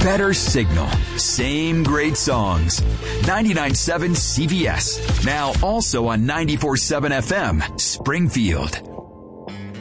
better signal, same great songs. 99.7 CBS. Now also on 94.7 FM, Springfield.